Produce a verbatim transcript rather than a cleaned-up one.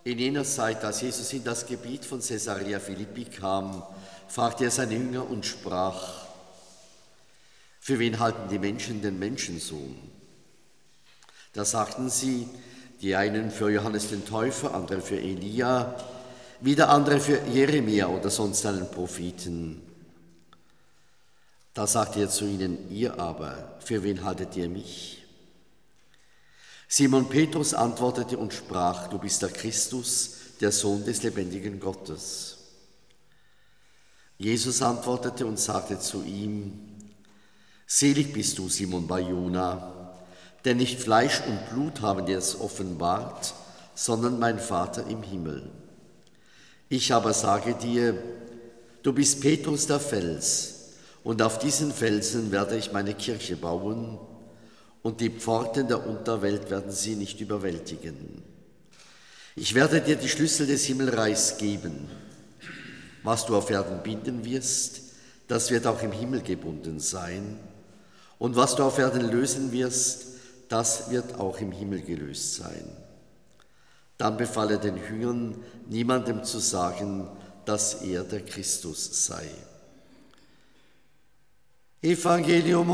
In jener Zeit, als Jesus in das Gebiet von Caesarea Philippi kam, fragte er seine Jünger und sprach: Für wen halten die Menschen den Menschensohn? Da sagten sie, die einen für Johannes den Täufer, andere für Elia, wieder andere für Jeremia oder sonst einen Propheten. Da sagte er zu ihnen: Ihr aber, für wen haltet ihr mich? Simon Petrus antwortete und sprach: Du bist der Christus, der Sohn des lebendigen Gottes. Jesus antwortete und sagte zu ihm: Selig bist du, Simon Bar-Jona, denn nicht Fleisch und Blut haben dir es offenbart, sondern mein Vater im Himmel. Ich aber sage dir, du bist Petrus der Fels, und auf diesen Felsen werde ich meine Kirche bauen, und die Pforten der Unterwelt werden sie nicht überwältigen. Ich werde dir die Schlüssel des Himmelreichs geben. Was du auf Erden binden wirst, das wird auch im Himmel gebunden sein. Und was du auf Erden lösen wirst, das wird auch im Himmel gelöst sein. Dann befahl er den Jüngern, niemandem zu sagen, dass er der Christus sei. Evangelium